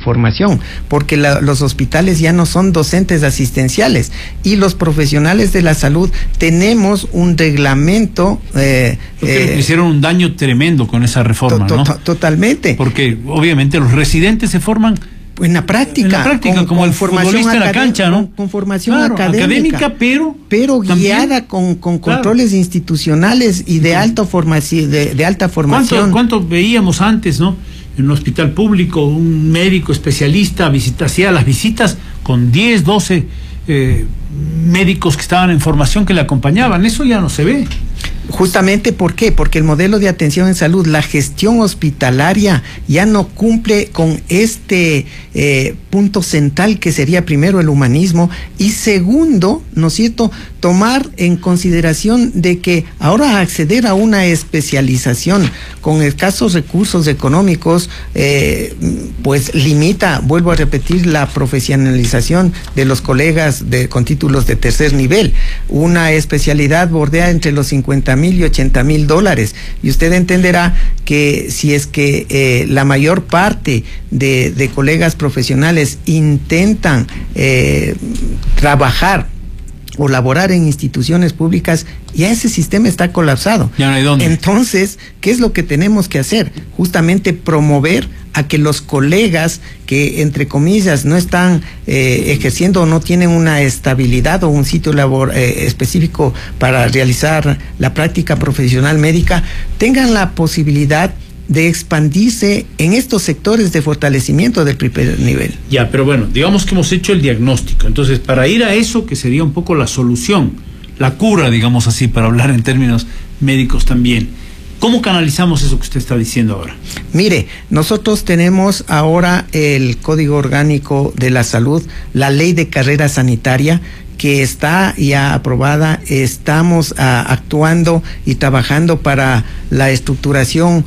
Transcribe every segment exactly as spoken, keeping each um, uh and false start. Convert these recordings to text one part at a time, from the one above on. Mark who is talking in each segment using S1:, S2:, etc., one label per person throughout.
S1: formación, porque la, los hospitales ya no son docentes asistenciales y los profesionales de la salud tenemos un reglamento. Eh,
S2: eh, hicieron un daño tremendo con esa reforma, to, to,
S1: ¿no? Totalmente.
S2: Porque obviamente los residentes se forman
S1: en la práctica,
S2: en la práctica con, como con el futbolista en la cancha, ¿no?
S1: Con, con formación
S2: claro,
S1: académica,
S2: académica, pero
S1: pero guiada con, con controles claro. institucionales y de alta formación, de, de alta formación.
S2: ¿Cuánto, ¿Cuánto veíamos antes, no? En un hospital público, un médico especialista visita, hacía las visitas con diez, doce eh, médicos que estaban en formación que le acompañaban? Eso ya no se ve.
S1: Justamente, ¿por qué? Porque el modelo de atención en salud, la gestión hospitalaria, ya no cumple con este eh, punto central que sería primero el humanismo y segundo, ¿no es cierto?, tomar en consideración de que ahora acceder a una especialización con escasos recursos económicos, eh, pues limita, vuelvo a repetir, la profesionalización de los colegas de, con títulos de tercer nivel. Una especialidad bordea entre los cincuenta mil y ochenta mil dólares y usted entenderá que si es que eh, la mayor parte de, de colegas profesionales intentan eh, trabajar o laborar en instituciones públicas, ya ese sistema está colapsado.
S2: Ya no hay dónde.
S1: Entonces, ¿qué es lo que tenemos que hacer? Justamente promover a que los colegas que, entre comillas, no están eh, ejerciendo o no tienen una estabilidad o un sitio labor eh, específico para realizar la práctica profesional médica, tengan la posibilidad de expandirse en estos sectores de fortalecimiento del primer nivel.
S2: Ya, pero bueno, digamos que hemos hecho el diagnóstico. Entonces, para ir a eso, que sería un poco la solución, la cura, digamos así, para hablar en términos médicos también, ¿cómo canalizamos eso que usted está diciendo ahora?
S1: Mire, nosotros tenemos ahora el Código Orgánico de la Salud, la Ley de Carrera Sanitaria, que está ya aprobada. Estamos a, actuando y trabajando para la estructuración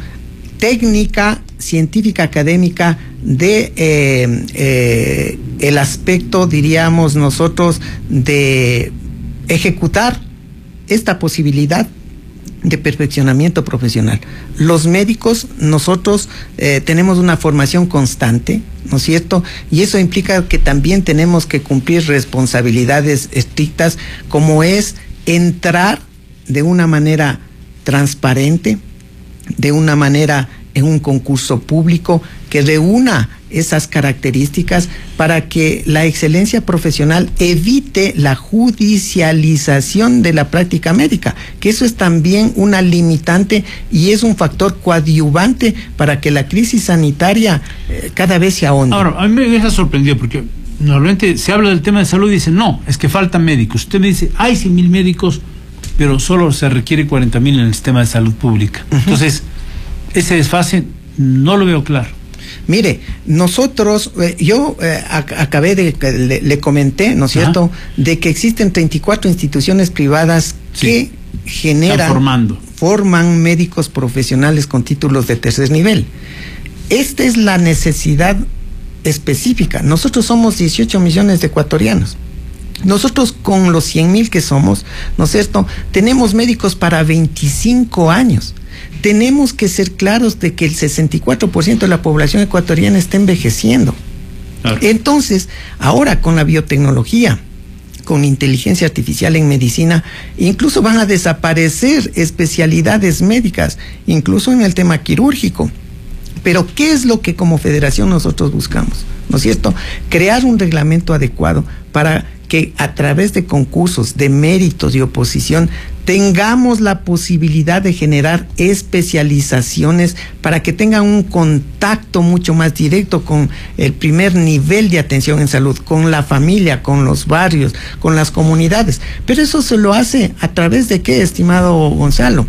S1: técnica, científica, académica de eh, eh, el aspecto, diríamos nosotros, de ejecutar esta posibilidad de perfeccionamiento profesional. Los médicos, nosotros eh, tenemos una formación constante, ¿no es cierto? Y eso implica que también tenemos que cumplir responsabilidades estrictas, como es entrar de una manera transparente, de una manera en un concurso público que reúna esas características para que la excelencia profesional evite la judicialización de la práctica médica, que eso es también una limitante y es un factor coadyuvante para que la crisis sanitaria eh, cada vez se ahonde.
S2: Ahora, a mí me deja sorprendido porque normalmente se habla del tema de salud y dicen, no, es que faltan médicos. Usted me dice, hay cien mil médicos, pero solo se requiere cuarenta mil en el sistema de salud pública. Uh-huh. Entonces, ese desfase no lo veo claro.
S1: Mire, nosotros, eh, yo eh, ac acabé de, le, le comenté, ¿no es cierto?, ajá, de que existen treinta y cuatro instituciones privadas sí, que generan,
S2: formando.
S1: forman médicos profesionales con títulos de tercer nivel. Esta es la necesidad específica. Nosotros somos dieciocho millones de ecuatorianos. Nosotros con los cien mil que somos, ¿no es cierto?, tenemos médicos para veinticinco años. Tenemos que ser claros de que el sesenta y cuatro por ciento de la población ecuatoriana está envejeciendo. Claro. Entonces, ahora con la biotecnología, con inteligencia artificial en medicina, incluso van a desaparecer especialidades médicas, incluso en el tema quirúrgico. Pero, ¿qué es lo que como federación nosotros buscamos? ¿No es cierto? Crear un reglamento adecuado para que a través de concursos, de méritos y oposición, tengamos la posibilidad de generar especializaciones para que tengan un contacto mucho más directo con el primer nivel de atención en salud, con la familia, con los barrios, con las comunidades. Pero eso se lo hace a través de ¿qué, estimado Gonzalo?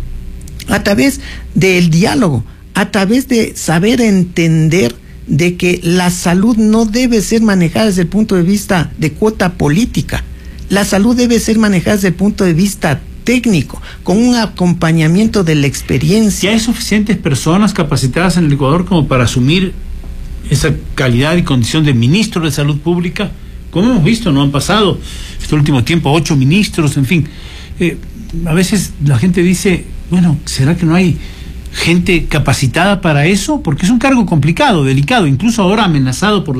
S1: A través del diálogo, a través de saber entender de que la salud no debe ser manejada desde el punto de vista de cuota política. La salud debe ser manejada desde el punto de vista técnico, con un acompañamiento de la experiencia.
S2: ¿Ya hay suficientes personas capacitadas en el Ecuador como para asumir esa calidad y condición de ministro de salud pública? Como hemos visto, no han pasado este último tiempo ocho ministros, en fin. Eh, a veces la gente dice, bueno, ¿será que no hay gente capacitada para eso? Porque es un cargo complicado, delicado, incluso ahora amenazado por la